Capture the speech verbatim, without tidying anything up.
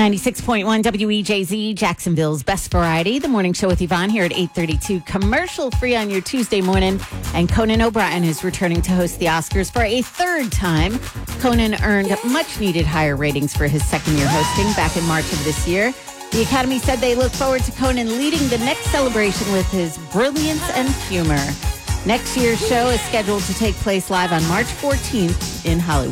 ninety-six point one W E J Z, Jacksonville's best variety. The morning show with Yvonne here at eight thirty-two. Commercial free on your Tuesday morning. And Conan O'Brien is returning to host the Oscars for a third time. Conan earned much needed higher ratings for his second year hosting back in March of this year. The Academy said they look forward to Conan leading the next celebration with his brilliance and humor. Next year's show is scheduled to take place live on March fourteenth in Hollywood.